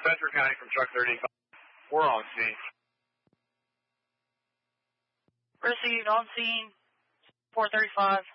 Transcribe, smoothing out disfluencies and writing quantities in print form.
Bedford County from truck 35. We're on scene. Received on scene, 435.